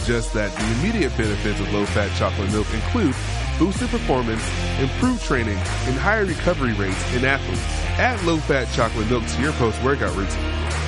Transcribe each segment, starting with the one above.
suggests that the immediate benefits of low-fat chocolate milk include boosted performance, improved training, and higher recovery rates in athletes. Add low-fat chocolate milk to your post-workout routine.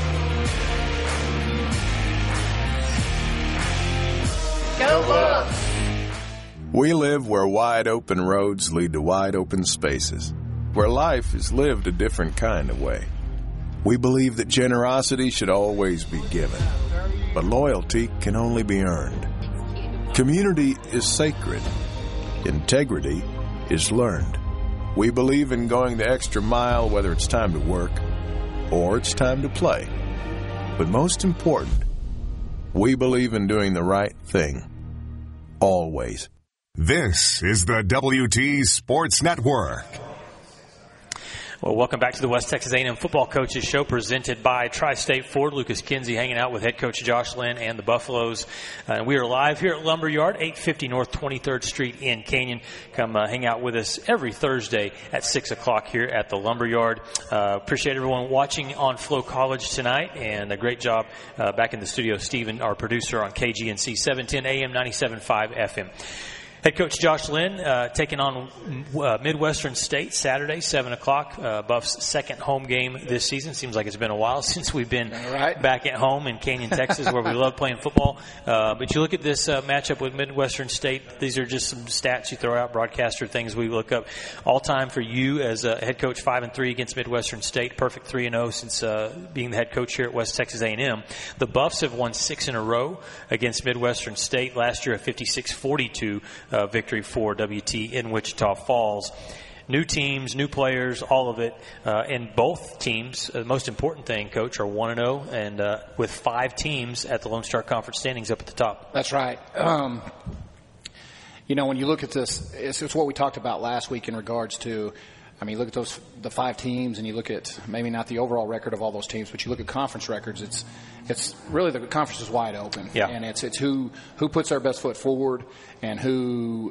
Go Bucks! We live where wide open roads lead to wide open spaces, where life is lived a different kind of way. We believe that generosity should always be given, but loyalty can only be earned. Community is sacred. Integrity is learned. We believe in going the extra mile, whether it's time to work or it's time to play. But most important, we believe in doing the right thing, always. This is the WT Sports Network. Well, welcome back to the West Texas A&M Football Coaches Show, presented by Tri-State Ford. Lucas Kinsey hanging out with head coach Josh Lynn and the Buffaloes. We are live here at Lumberyard, 850 North 23rd Street in Canyon. Come hang out with us every Thursday at 6 o'clock here at the Lumberyard. Appreciate everyone watching on Flow College tonight, and a great job back in the studio, Steven, our producer on KGNC 710 AM 97.5 FM. Head coach Josh Lynn taking on Midwestern State Saturday, 7 o'clock. Buff's second home game this season. Seems like it's been a while since we've been back at home in Canyon, Texas, where we love playing football. But you look at this matchup with Midwestern State. These are just some stats you throw out, broadcaster things we look up. All time for you as a head coach, 5-3 against Midwestern State. Perfect 3-0 since being the head coach here at West Texas A&M. The Buffs have won 6 in a row against Midwestern State. Last year, a 56-42 victory for WT in Wichita Falls. New teams, new players, all of it. And both teams, the most important thing, Coach, are 1-0 and with 5 teams at the Lone Star Conference standings up at the top. That's right. When you look at this, it's what we talked about last week in regards to, look at the 5 teams, and you look at maybe not the overall record of all those teams, but you look at conference records. It's really, the conference is wide open, and it's who puts their best foot forward, and who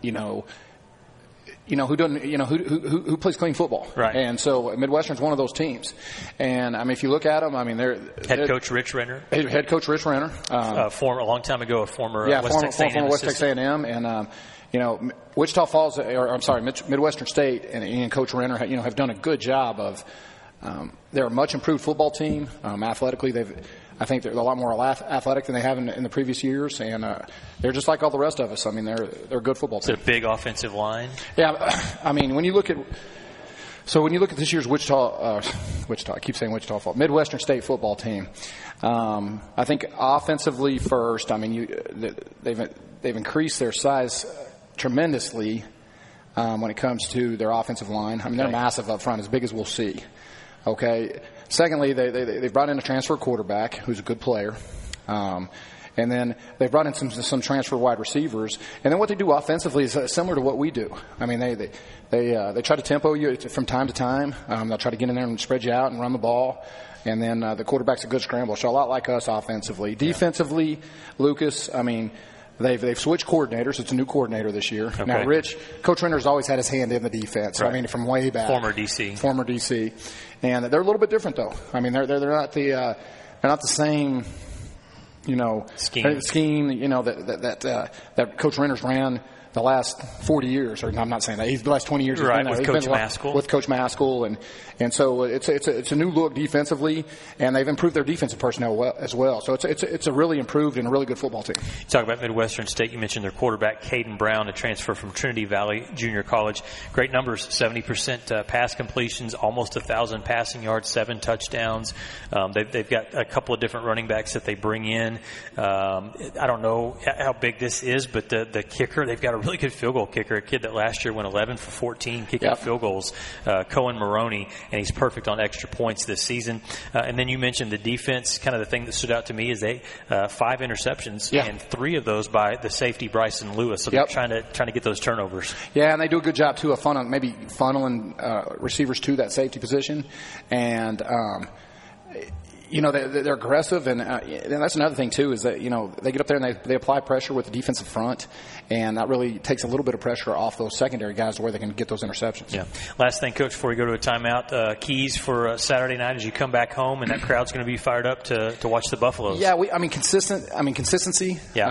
plays clean football. Right. And so Midwestern's one of those teams. And if you look at them, they're head coach Rich Renner. Head coach Rich Renner, a long time ago, a former West Texas A&M, and Wichita Falls, Midwestern State and Coach Renner, have done a good job of. They're a much improved football team. Athletically, I think they're a lot more athletic than they have in the previous years, and they're just like all the rest of us. They're a good football team. It's a big offensive line. Yeah, when you look at this year's Wichita, I keep saying Wichita Falls, Midwestern State football team. I think offensively first. They've increased their size tremendously when it comes to their offensive line. They're massive up front, as big as we'll see. Okay. Secondly, they brought in a transfer quarterback who's a good player. And then they brought in some transfer wide receivers. And then what they do offensively is similar to what we do. They try to tempo you from time to time. They'll try to get in there and spread you out and run the ball. And then the quarterback's a good scramble. So a lot like us offensively. Defensively, Lucas, They've switched coordinators. It's a new coordinator this year. Okay. Now, Coach Renner's always had his hand in the defense. Right. From way back. Former DC. And they're a little bit different, though. They're not the same, scheme. That Coach Renner's ran the last 40 years, or I'm not saying that. He's the last 20 years. Right, with Coach Maskell. With Coach Maskell, and so it's a new look defensively, and they've improved their defensive personnel as well. So it's a really improved and a really good football team. You talk about Midwestern State. You mentioned their quarterback, Caden Brown, a transfer from Trinity Valley Junior College. Great numbers, 70% pass completions, almost 1,000 passing yards, 7 touchdowns. They've got a couple of different running backs that they bring in. I don't know how big this is, but the kicker, they've got a really good field goal kicker, a kid that last year went 11 for 14 kicking field goals, Cohen Maroney, and he's perfect on extra points this season. And then you mentioned the defense. Kind of the thing that stood out to me is they 5 interceptions, and 3 of those by the safety Bryson Lewis. So they're trying to get those turnovers. Yeah, and they do a good job too of funneling receivers to that safety position, and they're aggressive, and that's another thing too, is that they get up there and they apply pressure with the defensive front, and that really takes a little bit of pressure off those secondary guys to where they can get those interceptions. Yeah. Last thing, Coach, before we go to a timeout, keys for Saturday night as you come back home, and that crowd's going to be fired up to watch the Buffaloes. Yeah, consistency. Yeah.